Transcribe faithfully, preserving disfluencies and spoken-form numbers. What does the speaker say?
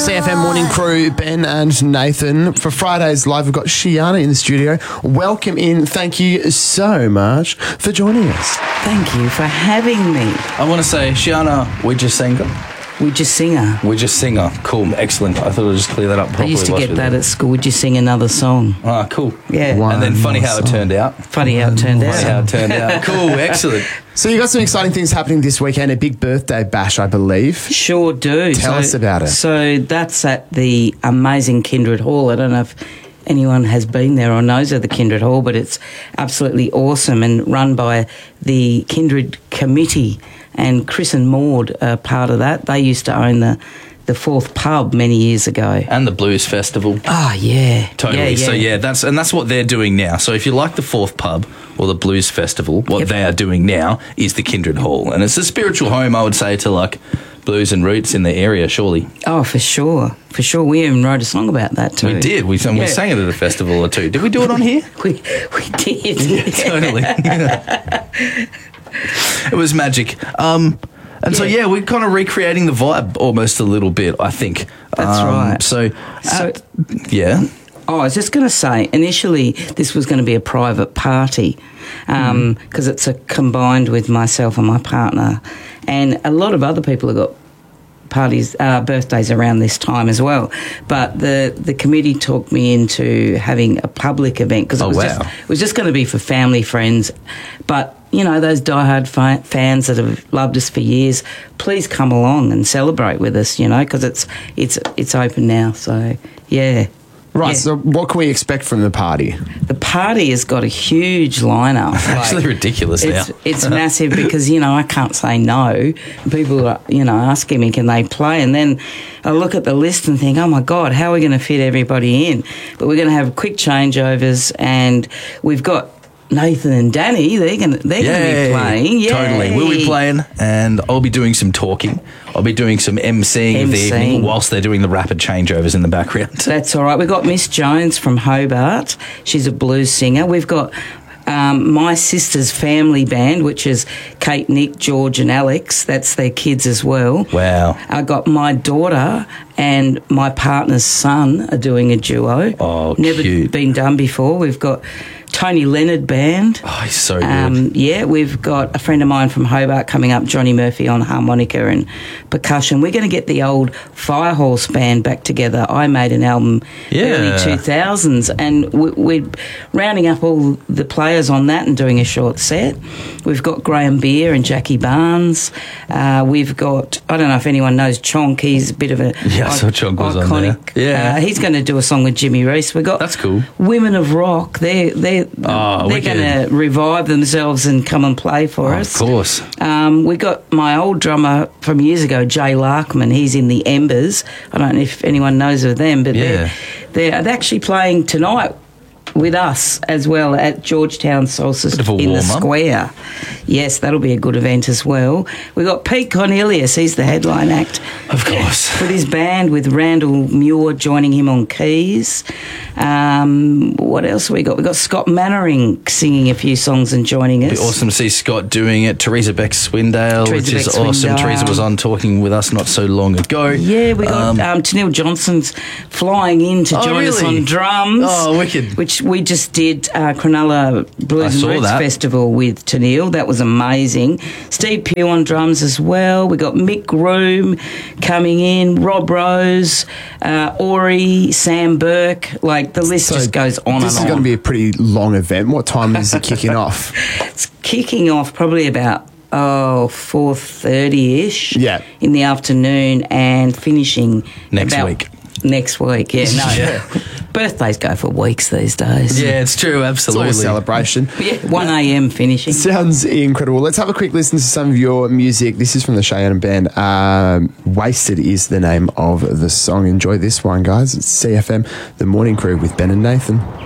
C F M Morning Crew, Ben and Nathan. For Friday's Live, we've got Shiana in the studio. Welcome in. Thank you so much for joining us. Thank you for having me. I want to say, Shiana, we're just singer. Would you singer? We're just singer. Cool, excellent. I thought I'd just clear that up I properly. used to get that it. at school. Would you sing another song? Ah, cool. Yeah. One and then funny how it song. turned out. Funny how it turned Funny how out. it turned out. Cool, excellent. So you got some exciting things happening this weekend, a big birthday bash, I believe. Sure do. Tell so, us about it. So that's at the amazing Kindred Hall. I don't know if anyone has been there or knows of the Kindred Hall, but it's absolutely awesome and run by the Kindred Committee. And Chris and Maud are part of that. They used to own the, the Fourth Pub many years ago. And the Blues Festival. Oh, yeah. Totally. Yeah, yeah. So yeah, that's and that's what they're doing now. So if you like the Fourth Pub or the Blues Festival, what Yep. they are doing now is the Kindred Hall, and it's a spiritual home, I would say, to like blues and roots in the area. Surely Oh, for sure. For sure. We even wrote a song about that too. we did. We and we Yeah. sang it at a festival or two. Did we do it on here? We, we did. Yeah, totally. It was magic. Um, and so, Yeah. yeah, we're kind of recreating the vibe almost a little bit, I think. That's Um, right. So, So- at- yeah. Oh, I was just going to say, initially this was going to be a private party because um, Mm. it's a combined with myself and my partner. And a lot of other people have got parties, uh, birthdays around this time as well. But the, the committee talked me into having a public event because it, Oh, was wow. just it was just going to be for family, friends. But, you know, those diehard fa- fans that have loved us for years, please come along and celebrate with us, you know, because it's, it's, it's open now. So, yeah. Right, Yeah. so what can we expect from the party? The party has got a huge lineup. It's actually ridiculous it's, now. It's massive because, you know, I can't say no. People are, you know, asking me, can they play? And then I look at the list and think, oh, my God, how are we going to fit everybody in? But we're going to have quick changeovers and we've got Nathan and Danny, they're going to they're going to be playing. Yay. Totally. We'll be playing, and I'll be doing some talking. I'll be doing some emceeing of the emceeing. evening whilst they're doing the rapid changeovers in the background. That's all right. We've got Miss Jones from Hobart. She's a blues singer. We've got um, my sister's family band, which is Kate, Nick, George and Alex. That's their kids as well. Wow. I got my daughter and my partner's son are doing a duo. Oh, Never cute. been done before. We've got Tony Leonard Band. Oh, he's so good. Um, yeah, we've got a friend of mine from Hobart coming up, Johnny Murphy, on harmonica and percussion. We're going to get the old Firehorse band back together. I made an album Yeah. early two thousands, and we, we're rounding up all the players on that and doing a short set. We've got Graham Beer and Jackie Barnes. Uh, we've got, I don't know if anyone knows Chonk. He's a bit of a Yeah, I saw Chonk was on there. iconic. Yeah. Uh, he's going to do a song with Jimmy Reese. We've got That's cool. Women of Rock. They're, they're, Oh, they're wicked. going to revive themselves and come and play for Oh, us. of course. Um, we got my old drummer from years ago, Jay Larkman. He's in the Embers. I don't know if anyone knows of them, but Yeah. they're, they're actually playing tonight with us as well at Georgetown Solstice Bit of a in the warm-up. square. Yes, that'll be a good event as well. We've got Pete Cornelius. He's the headline act. Of course. With his band, with Randall Muir joining him on keys. Um, what else have we got? We've got Scott Mannering singing a few songs and joining us. It'd be awesome to see Scott doing it. Teresa Beck Swindale, Teresa which is Beck awesome. Swindale. Teresa was on talking with us not so long ago. Yeah, we got Um, um, Tennille Johnson's flying in to Oh, join us really? on drums. Oh, wicked. Which we just did uh, Cronulla I Blues and saw Roots that. Festival with Tennille. That was amazing. Steve Pugh on drums as well. We got Mick Groom coming in, Rob Rose, uh, Ori, Sam Burke. Like, the list So just goes on This and is on. going to be a pretty long event. What time is it kicking off? It's kicking off probably about oh four thirty ish. Yeah. In the afternoon and finishing Next about week. Next week, yeah. No, Yeah. birthdays go for weeks these days. Yeah, it's true, It's all a absolutely. celebration. Yeah, one a m finishing. Sounds incredible. Let's have a quick listen to some of your music. This is from the Cheyenne Band. Um, Wasted is the name of the song. Enjoy this one, guys. It's C F M, The Morning Crew with Ben and Nathan.